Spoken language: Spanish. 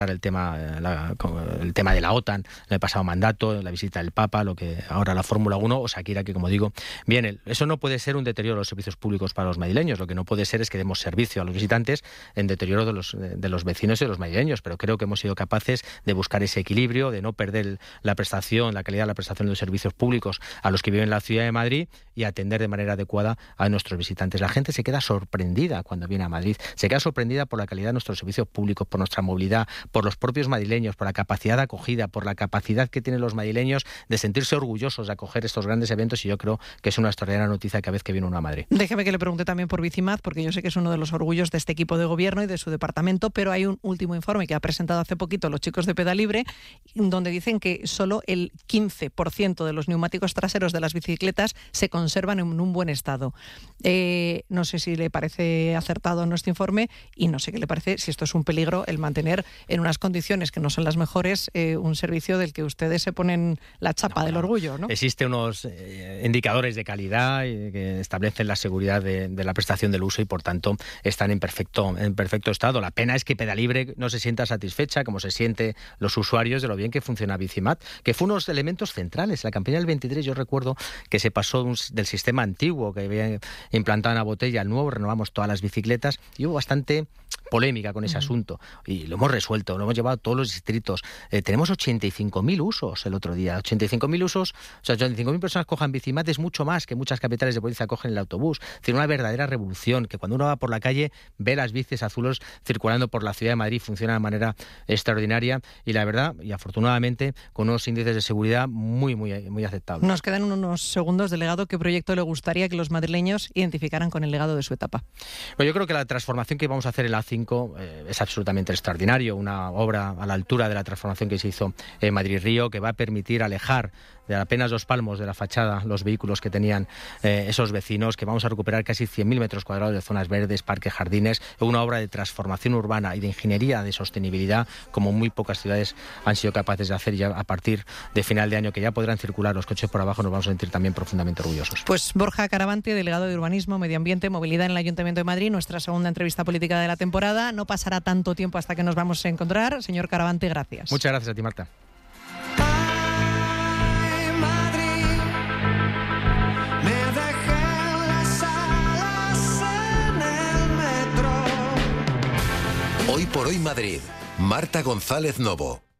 el tema de la OTAN, en el pasado mandato, la visita del Papa, lo que ahora la Fórmula 1 o Shakira, que como digo, viene. Eso no puede ser un deterioro de los servicios públicos para los madrileños. Lo que no puede ser es que demos servicio a los visitantes en deterioro de los vecinos y de los madrileños. Pero creo que hemos sido capaces de buscar ese equilibrio, de no perder la calidad de la prestación de los servicios públicos a los que viven en la ciudad de Madrid y atender de manera adecuada a nuestros visitantes. La gente se queda sorprendida cuando viene a Madrid. Se queda sorprendida por la calidad de nuestros servicios públicos, por nuestra movilidad, por los propios madrileños, por la capacidad de acogida, por la capacidad que tienen los madrileños de sentirse orgullosos de acoger estos grandes eventos, y yo creo que es una extraordinaria noticia cada vez que viene uno a Madrid. Déjeme que le pregunte también por Bicimad, porque yo sé que es uno de los orgullos de este equipo de gobierno y de su departamento, pero hay un último informe que ha presentado hace poquito los chicos de Pedalibre, donde dicen que solo el 15% de los neumáticos traseros de las bicicletas se conservan en un buen estado. No sé si le parece acertado nuestro informe y no sé qué le parece, si esto es un peligro el mantener en unas condiciones que no son las mejores un servicio del que ustedes se ponen la chapa del orgullo, ¿no? Existen unos indicadores de calidad que establecen la seguridad de la prestación del uso y por tanto están en perfecto estado. La pena es que Pedalibre no se sienta satisfecha como se siente los usuarios de lo bien que funciona Bicimad, que fue uno de los elementos centrales. La campaña del 23 yo recuerdo que se pasó del sistema antiguo que había implantado en la botella al nuevo, renovamos todas las bicicletas y hubo bastante polémica con ese asunto y lo hemos resuelto, lo hemos llevado a todos los distritos. Tenemos 85.000 usos el otro día, 85.000 usos, o sea, 85.000 personas cojan Bicimad, es mucho más que muchas capitales de provincia cogen el autobús. Es decir, una verdadera revolución, que cuando uno va por la calle ve las bicis azules circulando por la ciudad de Madrid, funciona de manera extraordinaria y la verdad, y afortunadamente, con unos índices de seguridad muy, muy, muy aceptables. Nos quedan unos segundos, delegado. ¿Qué proyecto le gustaría que los madrileños identificaran con el legado de su etapa? Bueno, yo creo que la transformación que vamos a hacer en la A5 es absolutamente extraordinario, una obra a la altura de la transformación que se hizo en Madrid-Río, que va a permitir alejar de apenas 2 palmos de la fachada los vehículos que tenían esos vecinos, que vamos a recuperar casi 100.000 metros cuadrados de zonas verdes, parques, jardines, una obra de transformación urbana y de ingeniería de sostenibilidad como muy pocas ciudades han sido capaces de hacer. Ya a partir de final de año, que ya podrán circular los coches por abajo, nos vamos a sentir también profundamente orgullosos. Pues Borja Caravante, delegado de Urbanismo, Medio Ambiente, Movilidad en el Ayuntamiento de Madrid, nuestra segunda entrevista política de la temporada. No pasará tanto tiempo hasta que nos vamos a encontrar. Señor Caravante, gracias. Muchas gracias a ti, Marta. Hoy por hoy Madrid. Marta González Novo.